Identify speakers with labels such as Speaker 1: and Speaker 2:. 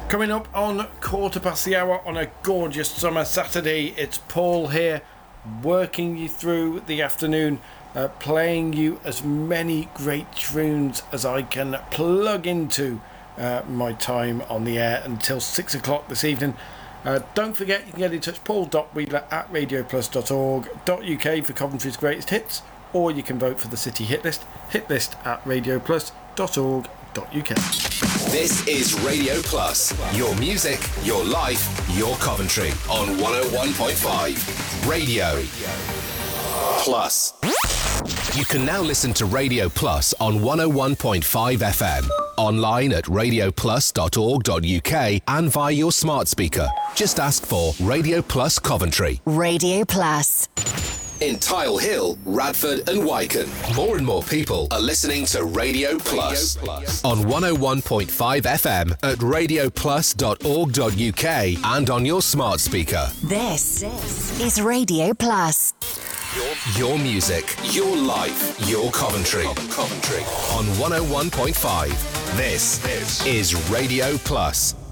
Speaker 1: Coming up on 1:15 on a gorgeous summer Saturday, it's Paul here, working you through the afternoon, playing you as many great tunes as I can plug into my time on the air until 6 o'clock this evening. Don't forget, you can get in touch, paul.wheeler@radioplus.org.uk for Coventry's greatest hits, or you can vote for the City Hit List at radioplus.org.uk.
Speaker 2: This is Radio Plus, your music, your life, your Coventry on 101.5 Radio Plus. You can now listen to Radio Plus on 101.5 FM, online at radioplus.org.uk and via your smart speaker. Just ask for Radio Plus Coventry.
Speaker 3: Radio Plus.
Speaker 2: In Tile Hill, Radford and Wycombe, more and more people are listening to Radio Plus on 101.5 FM at radioplus.org.uk and on your smart speaker.
Speaker 3: This is Radio Plus.
Speaker 2: Your music, your life, your Coventry. On 101.5. This is Radio Plus.